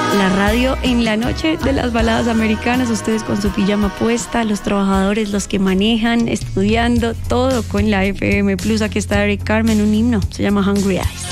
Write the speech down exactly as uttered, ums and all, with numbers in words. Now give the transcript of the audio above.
La radio en la noche de las baladas americanas, ustedes con su pijama puesta, los trabajadores, los que manejan, estudiando, todo con la F M Plus. Aquí está Eric Carmen, un himno, se llama Hungry Eyes.